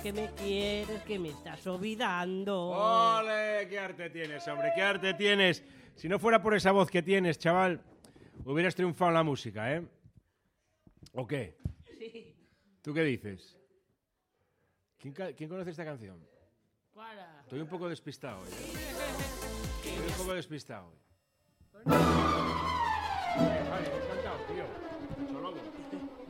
que me quieres, que me estás olvidando. ¡Ole! ¡Qué arte tienes, hombre! ¡Qué arte tienes! Si no fuera por esa voz que tienes, chaval, hubieras triunfado en la música, ¿eh? ¿O qué? Sí. ¿Tú qué dices? ¿Quién conoce esta canción? Para. Estoy un poco despistado hoy. Estoy un poco despistado hoy. Vale, me he encantado, tío. Mucho lobo.